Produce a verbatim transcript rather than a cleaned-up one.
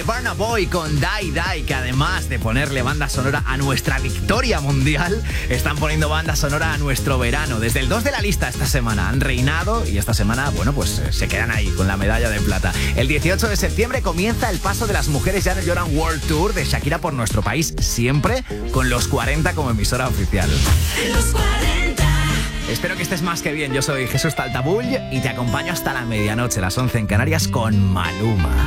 Burna Boy con Die Die, que además de ponerle banda sonora a nuestra victoria mundial, están poniendo banda sonora a nuestro verano. Desde el dos de la lista esta semana han reinado y esta semana, bueno, pues se quedan ahí con la medalla de plata. El dieciocho de septiembre comienza el paso de las mujeres ya no lloran World Tour de Shakira por nuestro país, siempre con los cuarenta como emisora oficial. Los cuarenta. Espero que estés más que bien. Yo soy Jesús Taltabull y te acompaño hasta la medianoche, las once en Canarias, con Maluma.